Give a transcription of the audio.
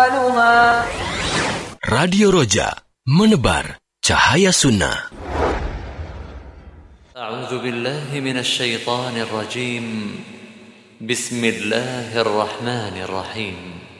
أقوالها. Radio Roja, menebar cahaya sunnah. أعوذ بالله من الشيطان الرجيم. بسم الله الرحمن الرحيم.